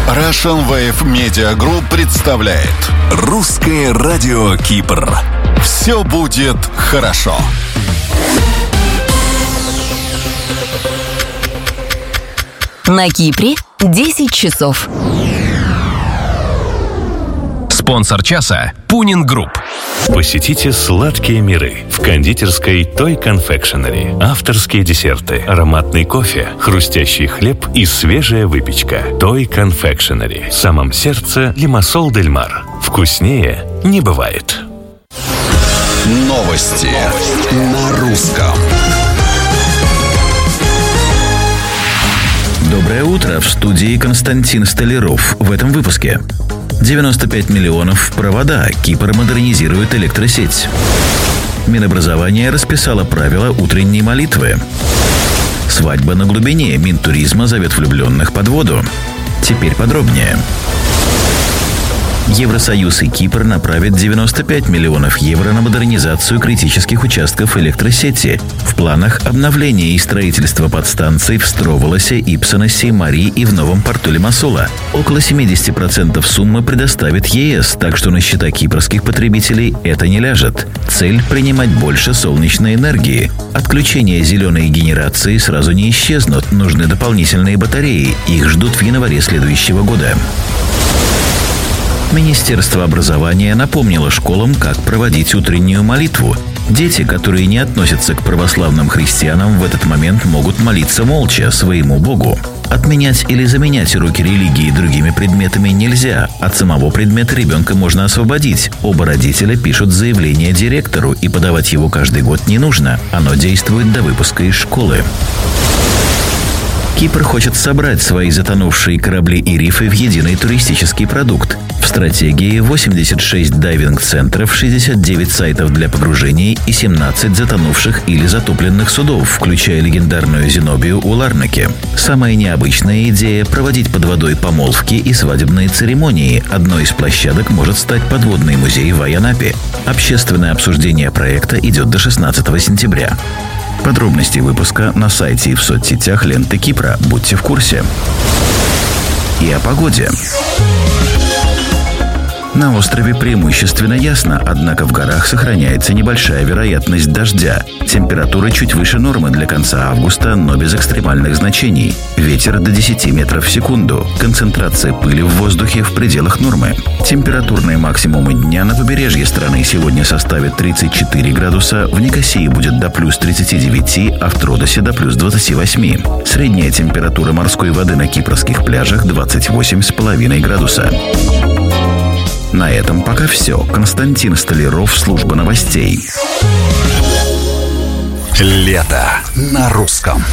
Russian Wave Media Group представляет Русское радио Кипр. Все будет хорошо. На Кипре 10 часов. Спонсор часа – Пунин Групп. Посетите сладкие миры в кондитерской Той Confectionery. Авторские десерты, ароматный кофе, хрустящий хлеб и свежая выпечка. Той Confectionery. В самом сердце Лимассол дель Мар. Вкуснее не бывает. Новости на русском. Доброе утро, в студии Константин Столяров. В этом выпуске. 95 миллионов в провода. Кипр модернизирует электросеть. Минобразование расписало правила утренней молитвы. Свадьба на глубине. Минтуризма зовет влюбленных под воду. Теперь подробнее. Евросоюз и Кипр направят 95 миллионов евро на модернизацию критических участков электросети. В планах обновление и строительство подстанций в Строволосе, Ипсоносе, Мари и в новом порту Лимассола. Около 70% суммы предоставит ЕС, так что на счета кипрских потребителей это не ляжет. Цель – принимать больше солнечной энергии. Отключения зеленой генерации сразу не исчезнут, нужны дополнительные батареи. Их ждут в январе следующего года. Министерство образования напомнило школам, как проводить утреннюю молитву. Дети, которые не относятся к православным христианам, в этот момент могут молиться молча своему Богу. Отменять или заменять уроки религии другими предметами нельзя. От самого предмета ребенка можно освободить. Оба родителя пишут заявление директору, и подавать его каждый год не нужно. Оно действует до выпуска из школы. Кипр хочет собрать свои затонувшие корабли и рифы в единый туристический продукт. В стратегии 86 дайвинг-центров, 69 сайтов для погружений и 17 затонувших или затопленных судов, включая легендарную Зенобию у Ларнаке. Самая необычная идея – проводить под водой помолвки и свадебные церемонии. Одной из площадок может стать подводный музей в Айанапе. Общественное обсуждение проекта идет до 16 сентября. Подробности выпуска на сайте и в соцсетях ленты Кипра. Будьте в курсе. И о погоде. На острове преимущественно ясно, однако в горах сохраняется небольшая вероятность дождя. Температура чуть выше нормы для конца августа, но без экстремальных значений. Ветер до 10 метров в секунду. Концентрация пыли в воздухе в пределах нормы. Температурные максимумы дня на побережье страны сегодня составят 34 градуса, в Никосии будет до плюс 39, а в Тродосе до плюс 28. Средняя температура морской воды на кипрских пляжах 28,5 градуса. На этом пока все. Константин Столяров, служба новостей. Лето на русском.